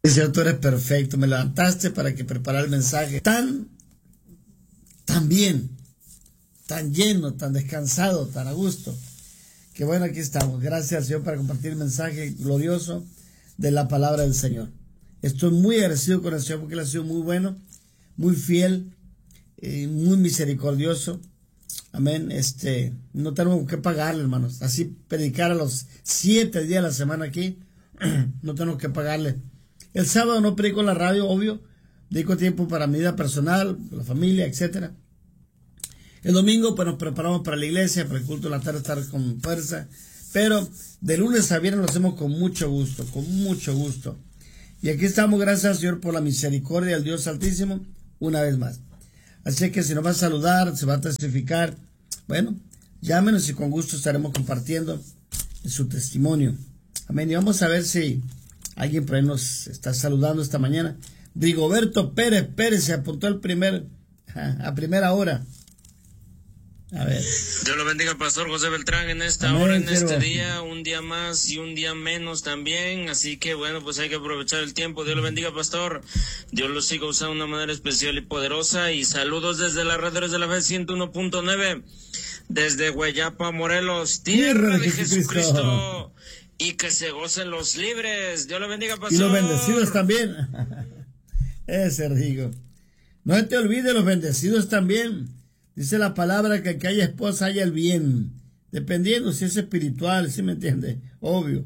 Señor, tú eres perfecto. Me levantaste para que preparara el mensaje tan bien, tan lleno, tan descansado, tan a gusto. Que bueno, aquí estamos. Gracias al Señor para compartir el mensaje glorioso de la palabra del Señor. Estoy muy agradecido con el Señor porque Él ha sido muy bueno, muy fiel, muy misericordioso. Amén. No tenemos que pagarle, hermanos. Así predicar a los 7 días de la semana aquí, no tenemos que pagarle. El sábado no predico en la radio, obvio. Dedico tiempo para mi vida personal, la familia, etcétera. El domingo, pues nos preparamos para la iglesia, para el culto de la tarde, estar con fuerza. Pero de lunes a viernes lo hacemos con mucho gusto, con mucho gusto. Y aquí estamos, gracias al Señor por la misericordia del Dios Altísimo, una vez más. Así que si nos va a saludar, se va a testificar, bueno, llámenos y con gusto estaremos compartiendo su testimonio. Amén. Y vamos a ver si alguien por ahí nos está saludando esta mañana. Rigoberto Pérez se apuntó a primera hora. A ver. Dios lo bendiga, Pastor José Beltrán, en esta Amén, hora, en siervo. este día, un día más y un día menos también, así que bueno, pues hay que aprovechar el tiempo. Dios lo bendiga, Pastor. Dios lo siga usando de una manera especial y poderosa, y saludos desde la red de la fe 101.9, desde Hueyapa, Morelos, tierra de Jesucristo, y que se gocen los libres. Dios lo bendiga, Pastor. Y los bendecidos también. Ese rico. No te olvides, los bendecidos también. Dice la palabra que haya esposa haya el bien. Dependiendo si es espiritual, ¿sí me entiende? Obvio.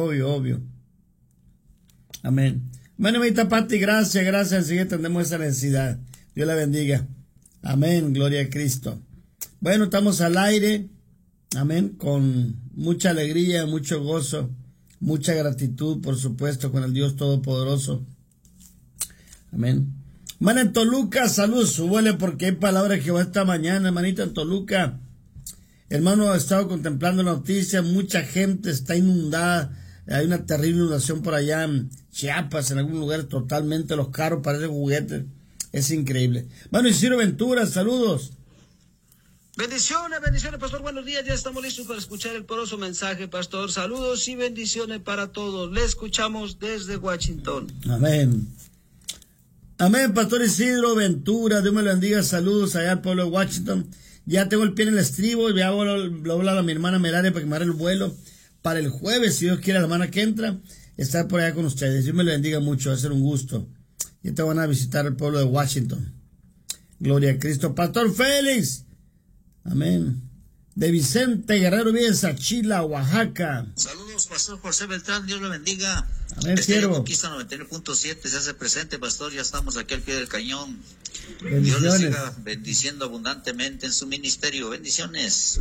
Amén. Bueno, amiguita Pati, gracias. Enseguida tendremos esa necesidad. Dios la bendiga. Amén, gloria a Cristo. Bueno, estamos al aire. Amén, con mucha alegría, mucho gozo, mucha gratitud, por supuesto, con el Dios Todopoderoso. Amén. Hermana en Toluca, saludos, súbele porque hay palabra de Jehová esta mañana, hermanita en Toluca. Hermano, he estado contemplando la noticia, mucha gente está inundada, hay una terrible inundación por allá en Chiapas, en algún lugar totalmente, los carros parecen juguetes, es increíble. Bueno, Isidro Ventura, saludos. Bendiciones, Pastor, buenos días, ya estamos listos para escuchar el poderoso mensaje, Pastor. Saludos y bendiciones para todos, le escuchamos desde Washington. Amén. Amén, Pastor Isidro Ventura, Dios me lo bendiga, saludos allá al pueblo de Washington. Ya tengo el pie en el estribo y voy a hablar a mi hermana Melaria para que me haga el vuelo para el jueves, si Dios quiere, la semana que entra, estar por allá con ustedes. Dios me lo bendiga mucho, va a ser un gusto. Y te van a visitar el pueblo de Washington. Gloria a Cristo. Pastor Félix, amén. De Vicente Guerrero Víez, Achila, Oaxaca. Saludos, Pastor José Beltrán, Dios lo bendiga. Amén, siervo. Conquista 99.7 se hace presente, Pastor, ya estamos aquí al pie del cañón. Bendiciones. Dios le siga bendiciendo abundantemente en su ministerio. Bendiciones.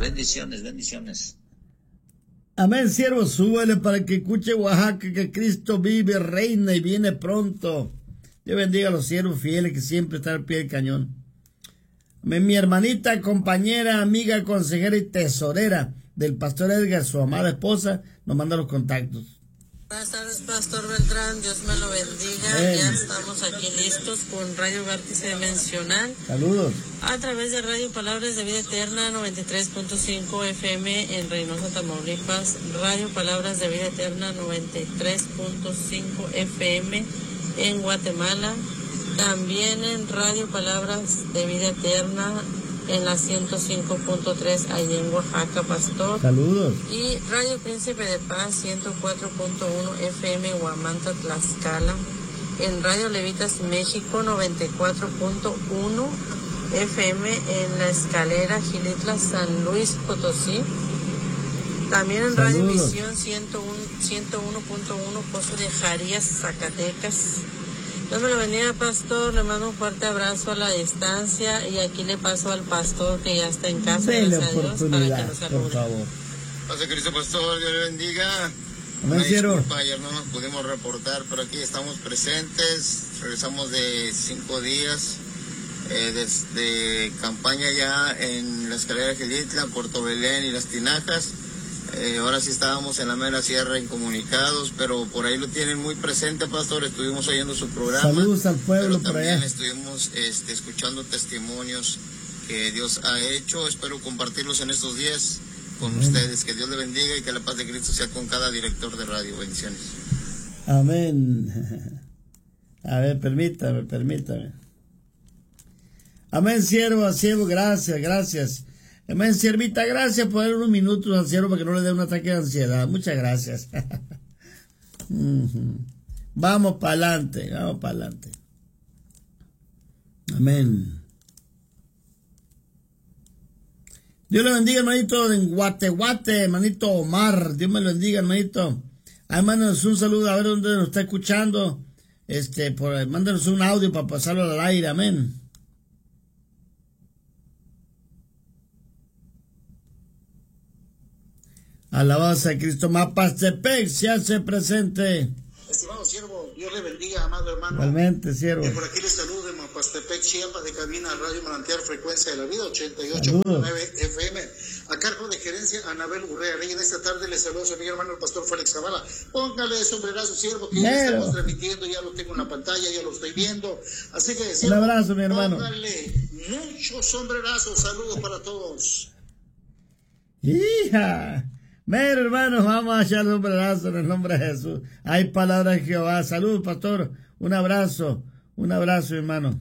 Amén, siervo, súbele para que escuche Oaxaca, que Cristo vive, reina y viene pronto. Dios bendiga a los siervos fieles que siempre están al pie del cañón. Amén, mi hermanita, compañera, amiga, consejera y tesorera del Pastor Edgar, su amada esposa, nos manda los contactos. Buenas tardes, Pastor Beltrán, Dios me lo bendiga. Amén. Ya estamos aquí listos con Radio Vértice Dimensional. Saludos. A través de Radio Palabras de Vida Eterna 93.5 FM en Reynosa, Tamaulipas. Radio Palabras de Vida Eterna 93.5 FM en Guatemala. También en Radio Palabras de Vida Eterna en la 105.3 allí en Oaxaca, Pastor. Saludos. Y Radio Príncipe de Paz 104.1 FM Huamantla, Tlaxcala. En Radio Levitas México 94.1 FM en La Escalera, Gilitla, San Luis Potosí. También en Radio Saludos. Visión 101.1 Pozo de Jarías, Zacatecas. Dios me lo bendiga, Pastor. Le mando un fuerte abrazo a la distancia y aquí le paso al pastor que ya está en casa. Dele Gracias a Dios, para que oportunidad, nos por salude. favor. Pase Cristo, Pastor, Dios le bendiga. Amén, Una siervo. disculpa, ayer no nos pudimos reportar, pero aquí estamos presentes. Regresamos de 5 días desde campaña ya en la Escalera Gilitla, Puerto Belén y Las Tinajas. Ahora sí estábamos en la mera sierra incomunicados, pero por ahí lo tienen muy presente, Pastor. Estuvimos oyendo su programa. Saludos al pueblo pero por también allá. estuvimos escuchando testimonios que Dios ha hecho. Espero compartirlos en estos días con Amén. ustedes. Que Dios le bendiga y que la paz de Cristo sea con cada director de radio. Bendiciones. Amén. A ver, permítame. Amén, siervo, gracias. Amén, siervita, gracias por darle unos minutos al siervo para que no le dé un ataque de ansiedad. Muchas gracias. Vamos para adelante. Amén. Dios le bendiga, hermanito, en Guateguate, hermanito Omar. Dios me lo bendiga, hermanito. Mándanos un saludo, a ver dónde nos está escuchando. Mándanos un audio para pasarlo al aire, amén. Alabanza a Cristo. Mapastepec se hace presente. Estimado siervo, Dios le bendiga, amado hermano. Igualmente, siervo. Por aquí les saludo de Mapastepec, Chiapas, de cabina Radio Manantial, frecuencia de la vida, 88.9 FM. A cargo de gerencia Anabel Urrea Reyes. En esta tarde les saludo a su amigo hermano el pastor Félix Zavala. Póngale sombrerazo, siervo, que ya estamos transmitiendo, ya lo tengo en la pantalla, ya lo estoy viendo. Así que, siervo, un abrazo, mi hermano. Póngale muchos sombrerazos, saludos para todos. ¡Hija! Mira, hermanos, vamos a echar un abrazo en el nombre de Jesús. Hay palabra de Jehová. Saludos, pastor. Un abrazo, hermano.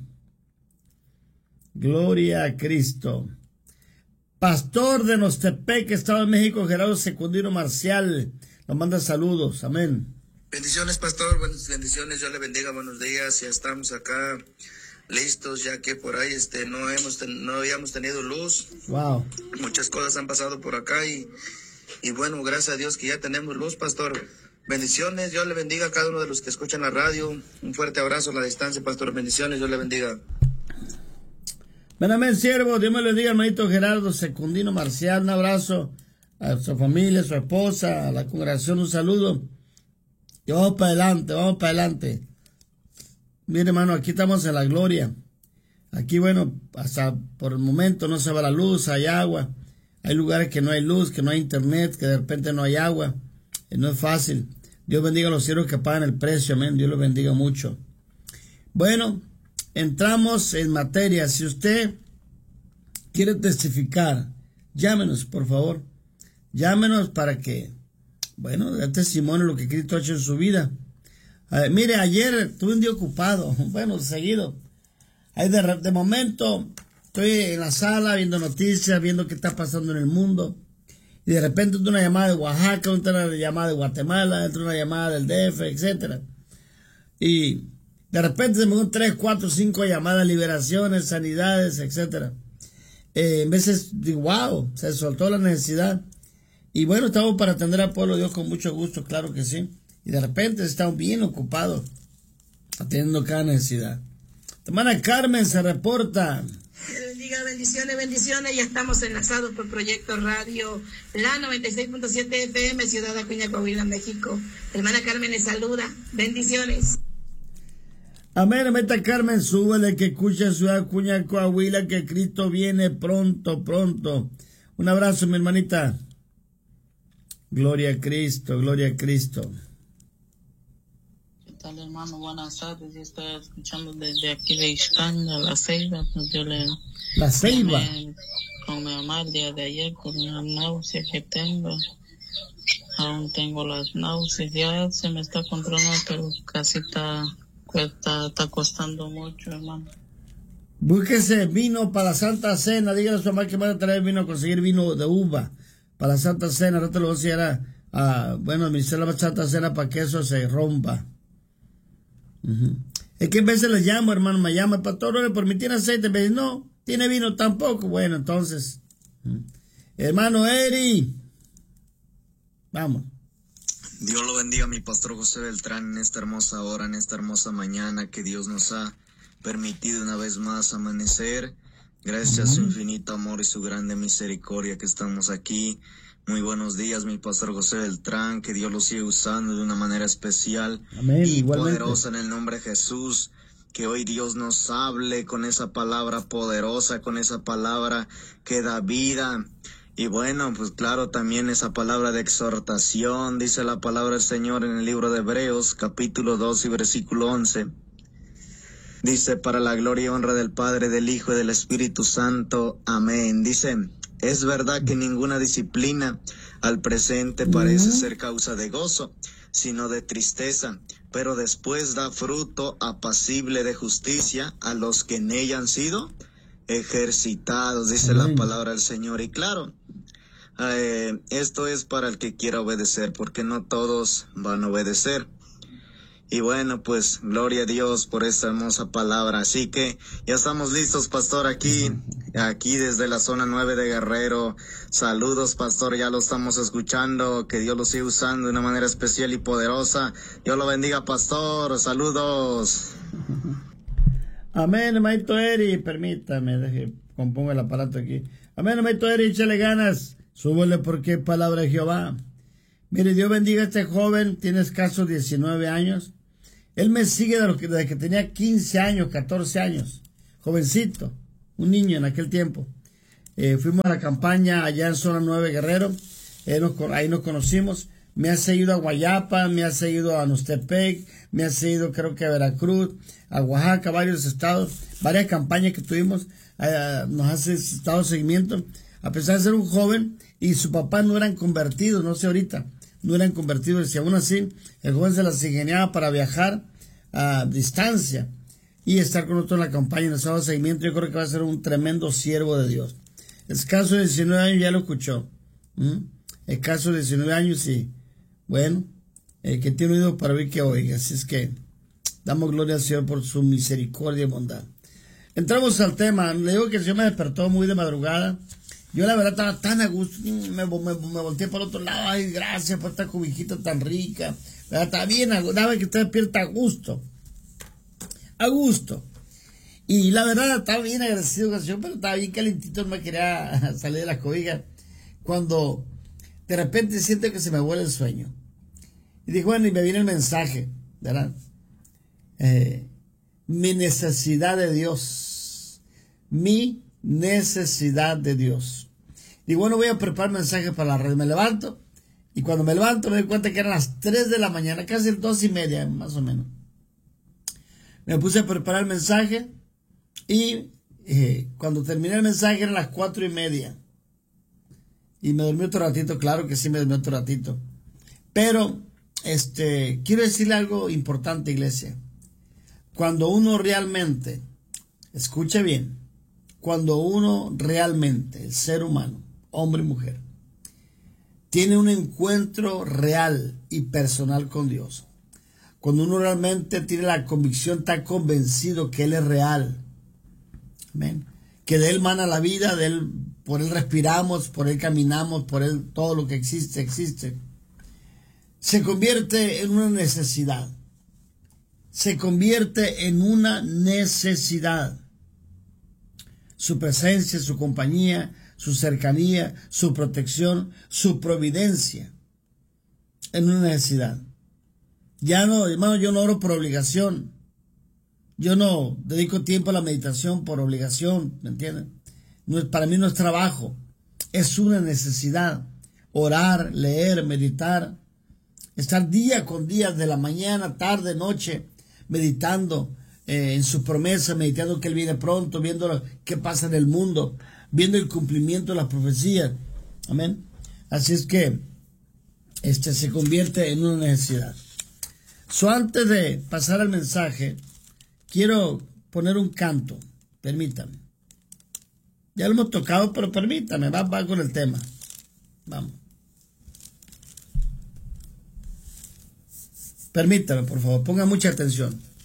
Gloria a Cristo. Pastor de Nostepec, Estado de México, Gerardo Secundino Marcial. Nos manda saludos. Amén. Bendiciones, pastor. Buenas bendiciones. Dios le bendiga. Buenos días. Ya estamos acá listos, ya que por ahí no habíamos tenido luz. Wow. Muchas cosas han pasado por acá y bueno, gracias a Dios que ya tenemos luz, pastor. Bendiciones, Dios le bendiga a cada uno de los que escuchan la radio. Un fuerte abrazo a la distancia, pastor. Bendiciones, Dios le bendiga. Ven, amén, siervo. Dios me lo bendiga, hermanito Gerardo Secundino Marcial. Un abrazo a su familia, a su esposa, a la congregación. Un saludo. Y vamos para adelante. Mire, hermano, aquí estamos en la gloria. Aquí, bueno, hasta por el momento no se va la luz, hay agua. Hay lugares que no hay luz, que no hay internet, que de repente no hay agua. No es fácil. Dios bendiga a los siervos que pagan el precio, amén. Dios los bendiga mucho. Bueno, entramos en materia. Si usted quiere testificar, llámenos, por favor. Llámenos para que, bueno, dé testimonio de lo que Cristo ha hecho en su vida. Mire, ayer tuve un día ocupado, bueno, seguido. Ahí de momento estoy en la sala viendo noticias, viendo qué está pasando en el mundo. Y de repente entra una llamada de Oaxaca, entra una llamada de Guatemala, entra una llamada del DF, etc. Y de repente se me dan 3, 4, 5 llamadas, liberaciones, sanidades, etc. En veces digo, wow, se soltó la necesidad. Y bueno, estamos para atender al pueblo de Dios con mucho gusto, claro que sí. Y de repente estamos bien ocupados atendiendo cada necesidad. Hermana Carmen se reporta. Bendiga, bendiciones. Ya estamos enlazados por Proyecto Radio, la 96.7 FM, Ciudad de Acuña, Coahuila, México. Hermana Carmen les saluda. Bendiciones. Amén, hermana Carmen, súbele que escucha Ciudad de Acuña, Coahuila, que Cristo viene pronto. Un abrazo, mi hermanita. Gloria a Cristo. ¿Qué tal, hermano? Buenas tardes. Yo estoy escuchando desde aquí de Ixcanga, La Ceiba. Pues yo La Ceiba. Con mi mamá el día de ayer, con la náusea que tengo. Aún tengo las náuseas. Ya se me está controlando, pero casi está costando mucho, hermano. Búsquese vino para la Santa Cena. Dígale a su mamá que va a traer vino, a conseguir vino de uva para la Santa Cena. Ahora te lo voy a decir administrar la Santa Cena para que eso se rompa. Es que a veces le llamo, hermano, me llama, pastor, por mí tiene aceite, me dice, no, tiene vino tampoco. Bueno, entonces, hermano Eri, vamos. Dios lo bendiga, mi pastor José Beltrán, en esta hermosa hora, en esta hermosa mañana que Dios nos ha permitido una vez más amanecer. Gracias a su infinito amor y su grande misericordia que estamos aquí. Muy buenos días, mi pastor José Beltrán, que Dios lo siga usando de una manera especial. Amén, y igualmente. Poderosa en el nombre de Jesús. Que hoy Dios nos hable con esa palabra poderosa, con esa palabra que da vida. Y bueno, pues claro, también esa palabra de exhortación, dice la palabra del Señor en el libro de Hebreos, capítulo 2 y versículo 11. Dice, para la gloria y honra del Padre, del Hijo y del Espíritu Santo. Amén. Dice, es verdad que ninguna disciplina al presente parece ser causa de gozo, sino de tristeza. pero después da fruto apacible de justicia a los que en ella han sido ejercitados, dice la palabra del Señor. Y claro, esto es para el que quiera obedecer, porque no todos van a obedecer. Y bueno, pues gloria a Dios por esta hermosa palabra. Así que ya estamos listos, pastor, aquí desde la zona 9 de Guerrero. Saludos, pastor, ya lo estamos escuchando. Que Dios lo siga usando de una manera especial y poderosa. Dios lo bendiga, pastor. Saludos. Amén, hermanito Eri. Permítame, compongo el aparato aquí. Amén, hermanito Eri, échale ganas. Súbele porque es palabra de Jehová. Mire, Dios bendiga a este joven. Tiene escasos 19 años. Él me sigue desde que tenía 15 años, 14 años. Jovencito, un niño en aquel tiempo. Fuimos a la campaña allá en zona 9 Guerrero. Ahí nos conocimos. Me ha seguido a Guayapa, me ha seguido a Nostepec, me ha seguido creo que a Veracruz, a Oaxaca, varios estados, varias campañas que tuvimos. Nos ha estado seguimiento. A pesar de ser un joven y su papá no eran convertidos, no sé ahorita. No eran convertidos, y aún así el joven se las ingeniaba para viajar a distancia y estar con nosotros en la campaña, en el sábado de seguimiento. Yo creo que va a ser un tremendo siervo de Dios. Escaso de 19 años ya lo escuchó. Escaso de 19 años y bueno, el que tiene oído para oír que oiga. Así es que damos gloria al Señor por su misericordia y bondad. Entramos al tema. Le digo que el Señor me despertó muy de madrugada. Yo la verdad estaba tan a gusto, me volteé para el otro lado. Ay, gracias por esta cobijita tan rica. Está bien, daba que usted despierta a gusto. A gusto. Y la verdad estaba bien agradecido con el Señor, pero estaba bien calentito, no me quería salir de la cobija. Cuando de repente siento que se me vuelve el sueño. Y dije, bueno, y me viene el mensaje, ¿verdad? Mi necesidad de Dios. Mi necesidad de Dios. Y bueno, voy a preparar mensajes para la red. Me levanto y cuando me levanto me doy cuenta que eran las 3 de la mañana, casi 2:30 más o menos. Me puse a preparar el mensaje y cuando terminé el mensaje eran las 4:30. Y me dormí otro ratito, claro que sí me dormí otro ratito. Pero quiero decirle algo importante, iglesia. Cuando uno realmente, escuche bien, cuando uno realmente, el ser humano, hombre y mujer, tiene un encuentro real y personal con Dios, cuando uno realmente tiene la convicción, está convencido que Él es real, amén, que de Él mana la vida, de Él, por Él respiramos, por Él caminamos, por Él todo lo que existe, se convierte en una necesidad, se convierte en una necesidad. Su presencia, su compañía, su cercanía, su protección, su providencia en una necesidad. Ya no, hermano, yo no oro por obligación. Yo no dedico tiempo a la meditación por obligación, ¿me entienden? Para mí no es trabajo, es una necesidad. Orar, leer, meditar, estar día con día, de la mañana, tarde, noche, meditando en su promesa, meditando que Él viene pronto, viendo qué pasa en el mundo, viendo el cumplimiento de las profecías. Amén. Así es que se convierte en una necesidad. Antes de pasar al mensaje, quiero poner un canto. Permítame. Ya lo hemos tocado, pero permítame, va con el tema. Vamos. Permítame, por favor, ponga mucha atención.